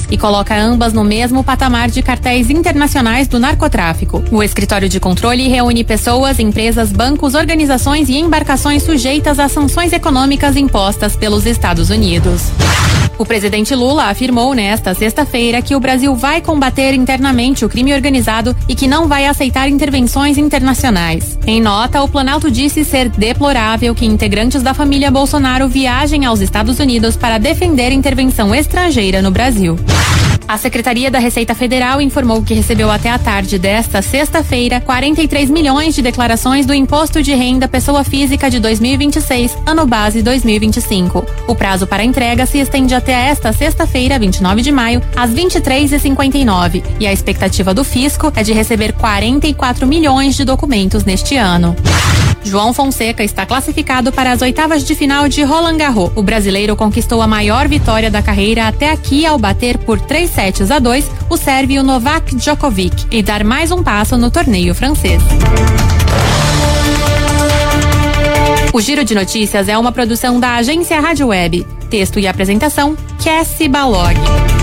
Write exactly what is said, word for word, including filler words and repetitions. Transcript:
e coloca ambas no mesmo patamar de cartéis internacionais do narcotráfico. O escritório de controle reúne pessoas, empresas, bancos, organizações e embarcações sujeitas a sanções econômicas impostas pelos Estados Unidos. O presidente Lula afirmou nesta sexta-feira que o Brasil vai combater internamente o crime organizado e que não vai aceitar intervenções internacionais. Em nota, o Planalto disse ser deplorável que integrantes da família Bolsonaro viajem aos Estados Unidos para defender intervenção estrangeira no Brasil. A Secretaria da Receita Federal informou que recebeu até a tarde desta sexta-feira quarenta e três milhões de declarações do Imposto de Renda Pessoa Física de dois mil e vinte e seis, ano base dois mil e vinte e cinco. O prazo para entrega se estende até esta sexta-feira, vinte e nove de maio, às vinte e três e cinquenta e nove, e a expectativa do fisco é de receber quarenta e quatro milhões de documentos neste ano. João Fonseca está classificado para as oitavas de final de Roland Garros. O brasileiro conquistou a maior vitória da carreira até aqui ao bater por três sets a dois o sérvio Novak Djokovic e dar mais um passo no torneio francês. O Giro de Notícias é uma produção da agência Rádio Web. Texto e apresentação, Cassie Balog.